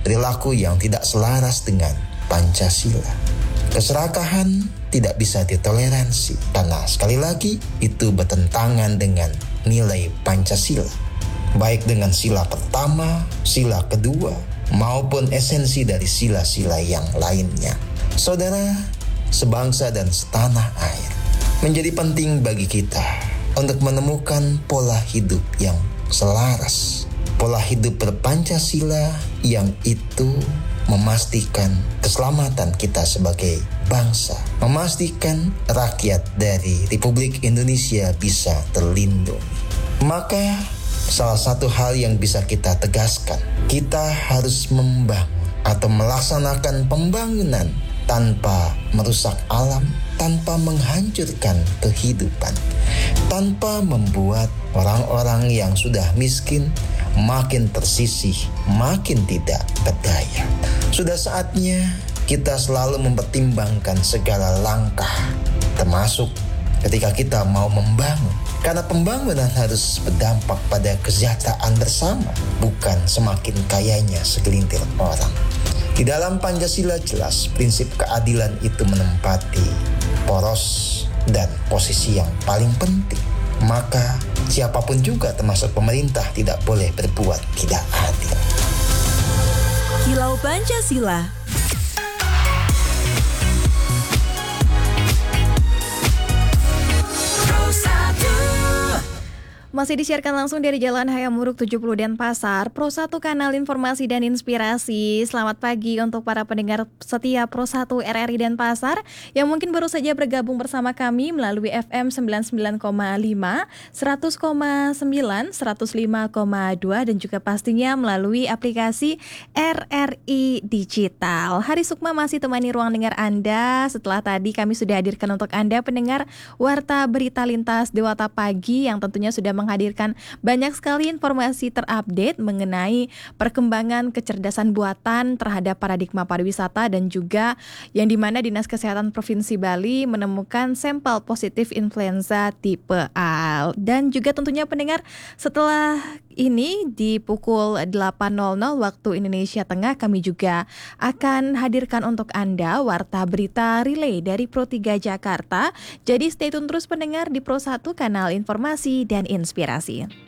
perilaku yang tidak selaras dengan Pancasila. Keserakahan tidak bisa ditoleransi karena sekali lagi itu bertentangan dengan nilai Pancasila, baik dengan sila pertama, sila kedua, maupun esensi dari sila-sila yang lainnya. Saudara, sebangsa dan setanah air, menjadi penting bagi kita untuk menemukan pola hidup yang selaras, pola hidup berPancasila yang itu memastikan keselamatan kita sebagai bangsa, memastikan rakyat dari Republik Indonesia bisa terlindungi. Maka salah satu hal yang bisa kita tegaskan, kita harus membangun atau melaksanakan pembangunan tanpa merusak alam, tanpa menghancurkan kehidupan, tanpa membuat orang-orang yang sudah miskin makin tersisih, makin tidak berdaya. Sudah saatnya kita selalu mempertimbangkan segala langkah, termasuk ketika kita mau membangun. Karena pembangunan harus berdampak pada kesejahteraan bersama, bukan semakin kayanya segelintir orang. Di dalam Pancasila jelas prinsip keadilan itu menempati poros dan posisi yang paling penting. Maka siapapun juga termasuk pemerintah tidak boleh berbuat tidak adil. Kilau Pancasila. Masih disiarkan langsung dari Jalan Hayam Wuruk 70 Denpasar, Pro 1 Kanal Informasi dan Inspirasi. Selamat pagi untuk para pendengar setia Pro 1 RRI Denpasar yang mungkin baru saja bergabung bersama kami melalui FM 99,5, 100,9, 105,2 dan juga pastinya melalui aplikasi RRI Digital. Hari Sukma masih temani ruang dengar Anda. Setelah tadi kami sudah hadirkan untuk Anda pendengar Warta Berita Lintas Dewata Pagi yang tentunya sudah menghadirkan banyak sekali informasi terupdate mengenai perkembangan kecerdasan buatan terhadap paradigma pariwisata dan juga yang dimana Dinas Kesehatan Provinsi Bali menemukan sampel positif influenza tipe A. Dan juga tentunya pendengar, setelah ini di pukul 8.00 waktu Indonesia Tengah kami juga akan hadirkan untuk Anda Warta Berita Relay dari Pro 3 Jakarta. Jadi stay tune terus pendengar di Pro 1 Kanal Informasi dan Inspirasi.